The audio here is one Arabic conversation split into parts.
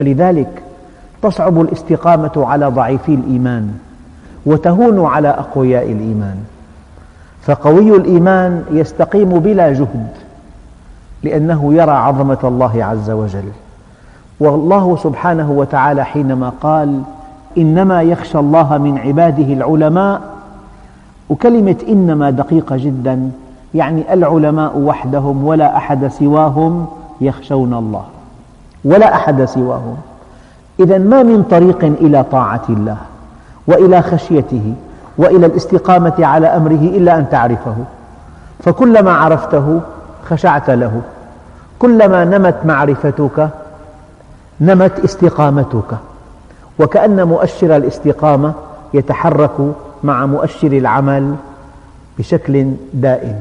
لذلك تصعب الاستقامة على ضعيفي الإيمان وتهون على أقوياء الإيمان، فقوي الإيمان يستقيم بلا جهد لأنه يرى عظمة الله عز وجل. والله سبحانه وتعالى حينما قال إنما يخشى الله من عباده العلماء، وكلمة إنما دقيقة جدا، يعني العلماء وحدهم ولا أحد سواهم يخشون الله، ولا أحد سواهم. إذن ما من طريق إلى طاعة الله وإلى خشيته وإلى الاستقامة على أمره إلا أن تعرفه، فكلما عرفته خشعت له، كلما نمت معرفتك نمت استقامتك، وكأن مؤشر الاستقامة يتحرك مع مؤشر العمل بشكل دائم.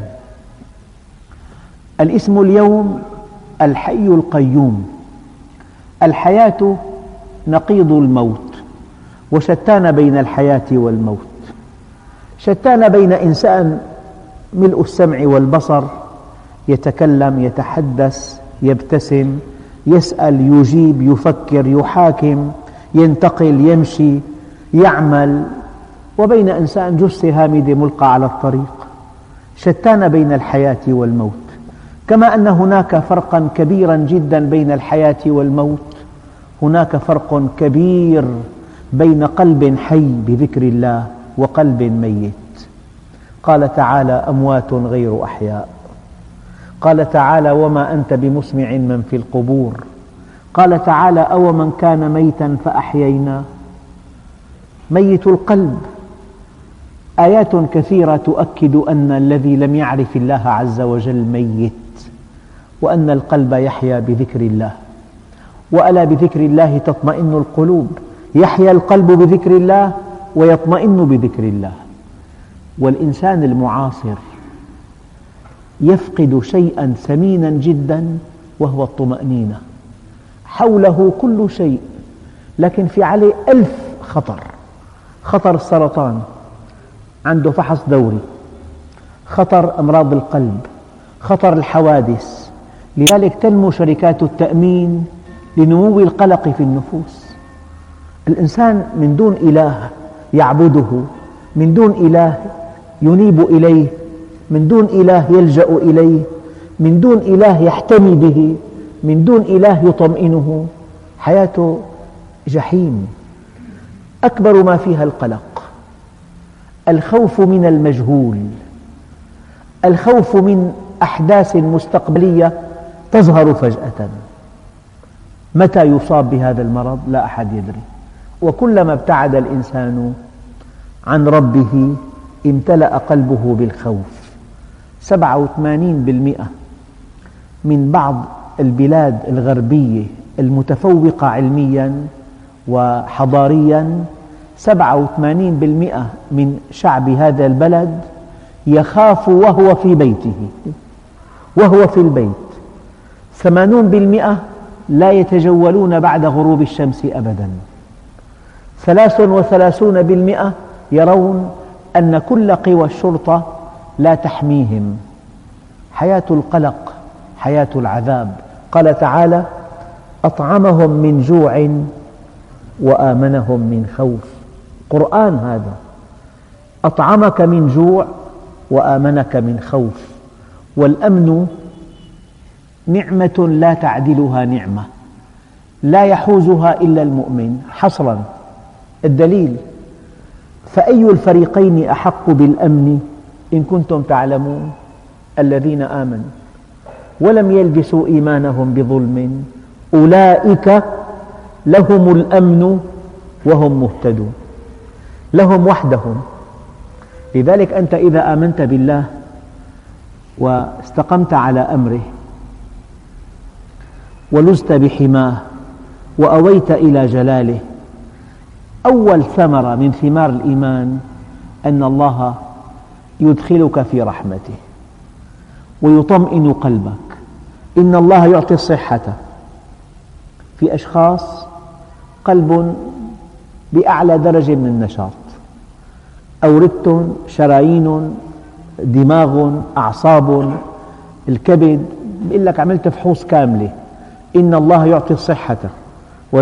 الاسم اليوم الحي القيوم. الحياة نقيض الموت، وشتان بين الحياة والموت، شتان بين إنسان ملء السمع والبصر يتكلم يتحدث يبتسم يسأل يجيب يفكر يحاكم ينتقل يمشي يعمل، وبين إنسان جثة هامدة ملقى على الطريق. شتان بين الحياة والموت، كما أن هناك فرقا كبيرا جدا بين الحياة والموت، هناك فرق كبير بين قلب حي بذكر الله وقلب ميت. قال تعالى أموات غير أحياء، قال تعالى وما أنت بمسمع من في القبور، قال تعالى أو من كان ميتا فأحيينا. ميت القلب. آيات كثيرة تؤكد أن الذي لم يعرف الله عز وجل ميت، وأن القلب يحيا بذكر الله، وألا بذكر الله تطمئن القلوب. يحيا القلب بذكر الله ويطمئن بذكر الله. والإنسان المعاصر يفقد شيئا ثمينا جدا وهو الطمأنينة. حوله كل شيء لكن في عليه 1000 خطر. خطر السرطان، عنده فحص دوري، خطر أمراض القلب، خطر الحوادث. لذلك تنمو شركات التأمين لنمو القلق في النفوس. الإنسان من دون إله يعبده، من دون إله ينيب إليه، من دون إله يلجأ إليه، من دون إله يحتمي به، من دون إله يطمئنه، حياته جحيم. أكبر ما فيها القلق، الخوف من المجهول، الخوف من أحداث مستقبلية تظهر فجأة. متى يصاب بهذا المرض لا أحد يدري. وكلما ابتعد الإنسان عن ربه امتلأ قلبه بالخوف. 87% من بعض البلاد الغربية المتفوقة علميا وحضاريا، 87% من شعب هذا البلد يخاف وهو في بيته، وهو في البيت. 80% لا يتجولون بعد غروب الشمس أبدا. 33% يرون أن كل قوى الشرطة لا تحميهم. حياة القلق، حياة العذاب. قال تعالى أطعمهم من جوع وآمنهم من خوف. قرآن هذا. أطعمك من جوع وآمنك من خوف. والأمن نعمة لا تعدلها نعمة، لا يحوزها إلا المؤمن حصرا. الدليل: فأي الفريقين أحق بالأمن إن كنتم تعلمون؟ الذين آمنوا ولم يلبسوا إيمانهم بظلم أولئك لهم الأمن وهم مهتدون. لهم وحدهم. لذلك أنت إذا آمنت بالله واستقمت على أمره ولزت بحماه وأويت إلى جلاله، أول ثمرة من ثمار الإيمان أن الله يدخلك في رحمته ويطمئن قلبك. إن الله يعطي الصحة. في أشخاص قلب بأعلى درجة من النشاط، أوردة، شرايين، دماغ، أعصاب، الكبد، يقول لك عملت فحوص كاملة. إن الله يعطي الصحة.